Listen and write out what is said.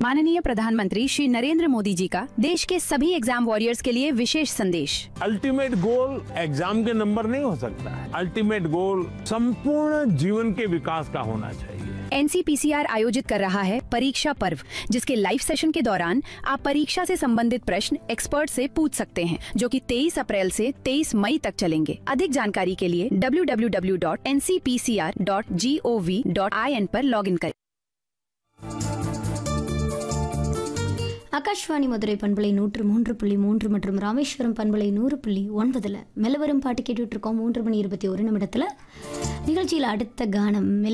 माननीय प्रधानमंत्री श्री नरेंद्र मोदी जी का देश के सभी एग्जाम वॉरियर्स के लिए विशेष संदेश। अल्टीमेट गोल एग्जाम के नंबर नहीं हो सकता है। अल्टीमेट गोल संपूर्ण जीवन के विकास का होना चाहिए। एनसीपीसीआर आयोजित कर रहा है परीक्षा पर्व, जिसके लाइव सेशन के दौरान आप परीक्षा से संबंधित प्रश्न एक्सपर्ट से पूछ सकते हैं, जो कि 23 अप्रैल से 23 मई तक चलेंगे। अधिक जानकारी के लिए www.ncpcr.gov.in पर लॉगिन करें। ஆகாஷ்வாணி மதுரை பண்பலை 103.3 மற்றும் ராமேஸ்வரம் பண்பலை 100.9 மெல்லவரும் பாட்டு கேட்டுட்டு இருக்கோம். 3 மணி 21 நிமிடத்துல நிகழ்ச்சியில் அடுத்த கானம்